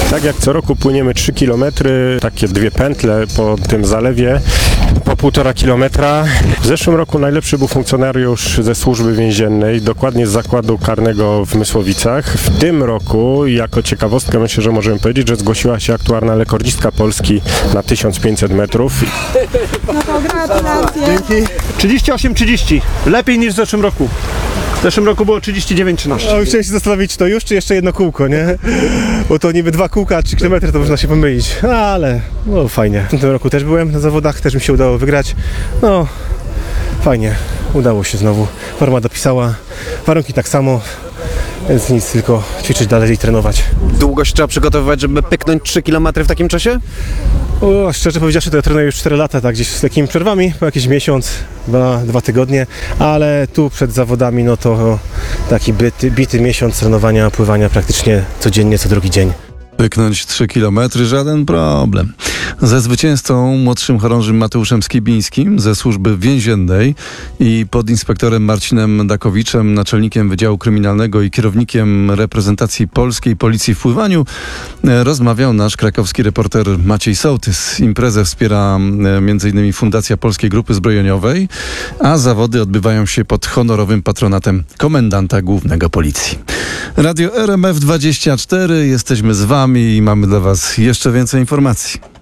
Tak jak co roku płyniemy 3 km, takie 2 pętle po tym zalewie, po 1,5 kilometra. W zeszłym roku najlepszy był funkcjonariusz ze służby więziennej, dokładnie z zakładu karnego w Mysłowicach. W tym roku, jako ciekawostkę, myślę, że możemy powiedzieć, że zgłosiła się aktualna rekordistka Polski na 1500 metrów. No to gratulacje. Dzięki. 38-30. Lepiej niż w zeszłym roku. W zeszłym roku było 39-13. No, chciałem się zastanowić, czy to już, czy jeszcze jedno kółko, nie? Bo to niby 2 kółka, 3 km, to można się pomylić. Ale no fajnie. W tym roku też byłem na zawodach, też mi się udało wygrać. No, fajnie. Udało się znowu. Forma dopisała, warunki tak samo. Więc nic, tylko ćwiczyć dalej i trenować. Długo się trzeba przygotowywać, żeby pyknąć 3 km w takim czasie? O, szczerze powiedziawszy, to ja trenuję już 4 lata, tak gdzieś z takimi przerwami, po jakiś miesiąc, 2 tygodnie, ale tu przed zawodami, no to taki bity miesiąc trenowania, pływania praktycznie codziennie, co drugi dzień. Pyknąć 3 km, żaden problem. Ze zwycięzcą młodszym chorążym Mateuszem Skibińskim ze służby więziennej i podinspektorem Marcinem Dakowiczem, naczelnikiem Wydziału Kryminalnego i kierownikiem reprezentacji polskiej policji w pływaniu, rozmawiał nasz krakowski reporter Maciej Sołtys. Imprezę wspiera m.in. Fundacja Polskiej Grupy Zbrojeniowej, a zawody odbywają się pod honorowym patronatem komendanta głównego policji. Radio RMF 24, jesteśmy z wami i mamy dla was jeszcze więcej informacji.